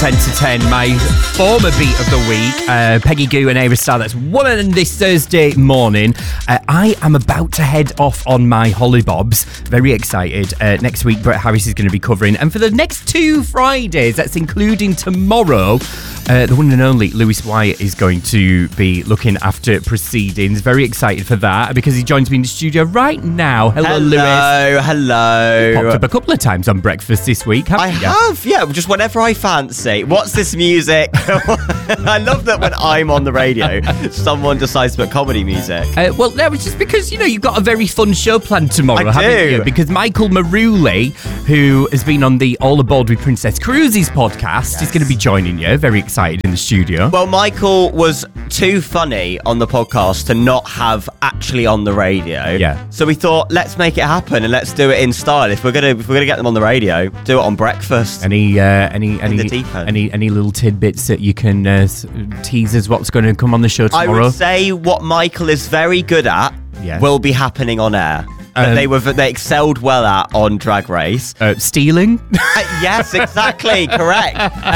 10 to 10, my former beat of the week, Peggy Gou and Ayra Starr. That's Woman this Thursday morning. I am about to head off on my hollybobs. Very excited. Next week, Brett Harris is going to be covering. And for the next 2 Fridays, that's including tomorrow, the one and only Lewis Wyatt is going to be looking after proceedings. Very excited for that because he joins me in the studio right now. Hello, Lewis. Hello. Popped up a couple of times on breakfast this week, haven't you? I have, yeah, just whenever I fancy. What's this music? I love that when I'm on the radio, someone decides to put comedy music. Well, that was just because, you've got a very fun show planned tomorrow, haven't you? Because Michael Maruli, who has been on the All Aboard with Princess Cruises podcast, is going to be joining you. Very excited in the studio. Well, Michael was too funny on the podcast to not have actually on the radio. Yeah. So we thought, let's make it happen and let's do it in style. If we're gonna get them on the radio, do it on breakfast. Any deep little tidbits that you can tease us what's going to come on the show tomorrow? I would say what Michael is very good at will be happening on air. They excelled well at on Drag Race. Stealing? Yes, exactly, correct.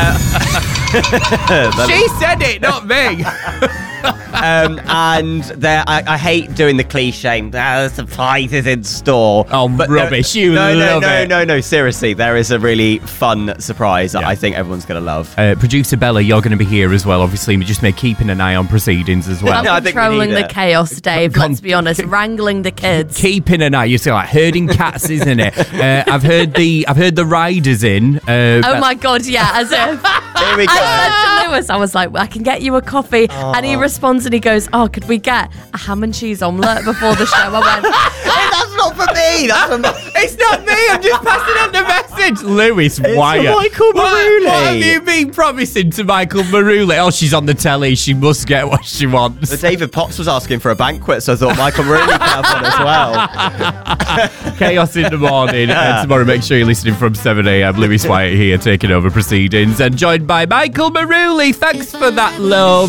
She said it, not me. And I hate doing the cliche. Surprises in store. Oh, but rubbish! No. Seriously, there is a really fun surprise that I think everyone's gonna love. Producer Bella, you're going to be here as well. Obviously, we just may keeping an eye on proceedings as well. I'm controlling the chaos, Dave. Let's be honest, wrangling the kids. Keeping an eye. You're still like herding cats, isn't it? I've heard the riders in. Oh my god, yeah, as if. Here we go. I said to Lewis, I was like, I can get you a coffee. And he responds and he goes, could we get a ham and cheese omelette before the show? I went, that's not for me. It's not me. I'm just passing on the message. Lewis Wyatt. Michael Maruli. What have you been promising to Michael Maruli? Oh, she's on the telly. She must get what she wants. But David Potts was asking for a banquet, so I thought Michael Maruli could have one as well. Chaos in the morning. Tomorrow, make sure you're listening from 7 a.m. Lewis Wyatt here taking over proceedings and joined by Michael Maruli. Thanks for that, love.